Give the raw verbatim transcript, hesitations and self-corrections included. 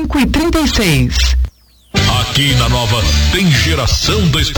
cinco e trinta e seis. Aqui na Nova tem geração do esporte.